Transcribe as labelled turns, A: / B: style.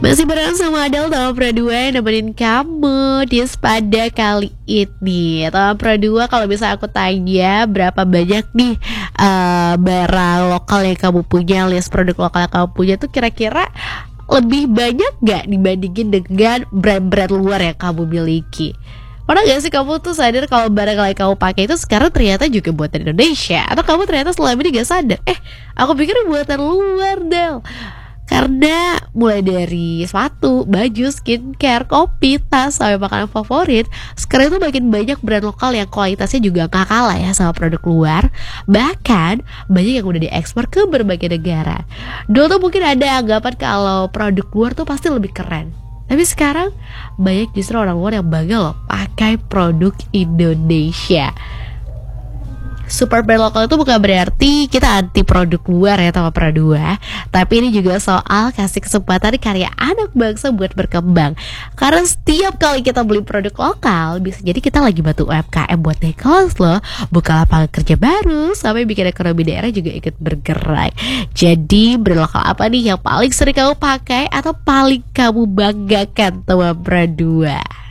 A: Masih bareng sama Adel Tawa Pradua yang nemenin kamu di Sepada kali ini. Tawa Pradua, kalau bisa aku tanya, berapa banyak nih barang lokal yang kamu punya, list produk lokal yang kamu punya tuh kira-kira lebih banyak gak dibandingin dengan brand-brand luar yang kamu miliki? Pernah gak sih kamu tuh sadar kalau barang yang kamu pakai itu sekarang ternyata juga buatan Indonesia? Atau kamu ternyata selama ini gak sadar, aku pikir buatan luar, Del. Karena mulai dari sepatu, baju, skincare, kopi, tas, sampai makanan favorit, sekarang itu makin banyak brand lokal yang kualitasnya juga gak kalah ya sama produk luar. Bahkan banyak yang udah diekspor ke berbagai negara. Dulu tuh mungkin ada anggapan kalau produk luar tuh pasti lebih keren, tapi sekarang banyak justru orang luar yang bangga loh pakai produk Indonesia. Super brand lokal itu bukan berarti kita anti produk luar ya Tawa Pradua, tapi ini juga soal kasih kesempatan karya anak bangsa buat berkembang. Karena setiap kali kita beli produk lokal, bisa jadi kita lagi bantu UMKM buat naik kelas loh, buka lapangan kerja baru, sampai bikin ekonomi daerah juga ikut bergerak. Jadi brand lokal apa nih yang paling sering kamu pakai atau paling kamu banggakan Tawa Pradua?